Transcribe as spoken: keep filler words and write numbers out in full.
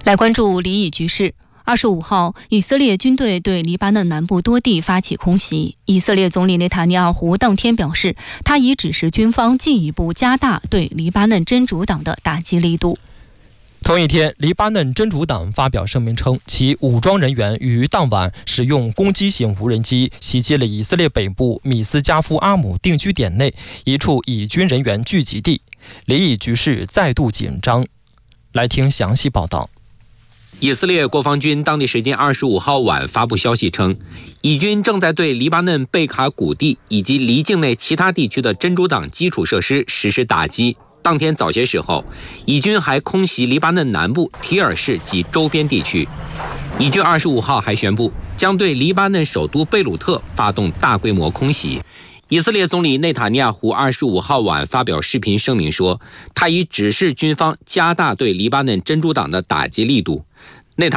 来关注黎以局势。二十五号，以色列军队对黎巴嫩南部多地发起空袭。以色列总理内塔尼亚胡当天表示，他已指示军方进一步加大对黎巴嫩真主党的打击力度。 同一天，黎巴嫩真主党发表声明称，其武装人员于当晚使用攻击型无人机袭击了以色列北部米斯加夫阿姆定居点内一处以军人员聚集地，黎以局势再度紧张。来听详细报道。 以色列国防军当地时间二十五号晚发布消息称，以军正在对黎巴嫩贝卡谷地以及黎境内其他地区的真主党基础设施实施打击。当天早些时候，以军还空袭黎巴嫩南部提尔市及周边地区。以军二十五号还宣布，将对黎巴嫩首都贝鲁特发动大规模空袭。以色列总理内塔尼亚胡二十五号晚发表视频声明说，他已指示军方加大对黎巴嫩真主党的打击力度。